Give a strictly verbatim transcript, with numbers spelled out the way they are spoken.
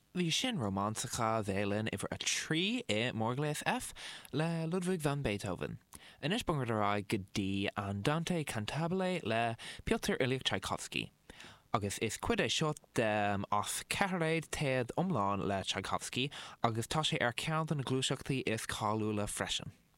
Bhí sin romansacha bhéilinn idir a trí é Morglaith F le Ludwig van Beethoven. Inis bungar rá go dtí an Dante Cantabile le Piotr Ilyich Tchaikovsky. Agus is cuid é seo dem as ceithréid téad omláin le Tchaikovsky agus tá sé ar ceann na glúiseachtaí is cáúla freisin.